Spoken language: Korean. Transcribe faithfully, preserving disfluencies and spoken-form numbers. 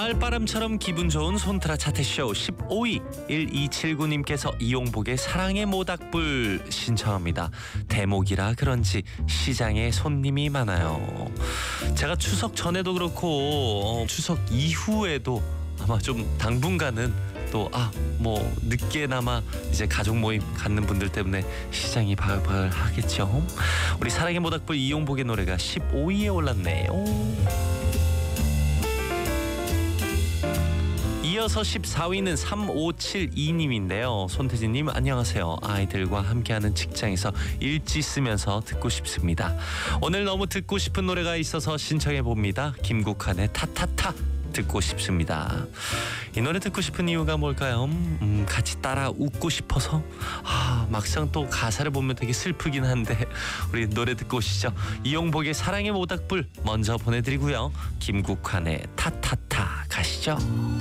가을바람처럼 기분 좋은 손트라 차트쇼 십오 위 일이칠구님께서 이용복의 사랑의 모닥불 신청합니다. 대목이라 그런지 시장에 손님이 많아요. 제가 추석 전에도 그렇고 어, 추석 이후에도 아마 좀 당분간은 또 아 뭐 늦게나마 이제 가족 모임 갖는 분들 때문에 시장이 바글바글 하겠죠. 우리 사랑의 모닥불 이용복의 노래가 십오 위에 올랐네요. 이어서 십사 위는 삼오칠이님인데요. 손태진님 안녕하세요. 아이들과 함께하는 직장에서 일지 쓰면서 듣고 싶습니다. 오늘 너무 듣고 싶은 노래가 있어서 신청해봅니다. 김국환의 타타타 듣고 싶습니다. 이 노래 듣고 싶은 이유가 뭘까요? 음, 같이 따라 웃고 싶어서? 아, 막상 또 가사를 보면 되게 슬프긴 한데 우리 노래 듣고 오시죠. 이용복의 사랑의 모닥불 먼저 보내드리고요. 김국환의 타타타 가시죠.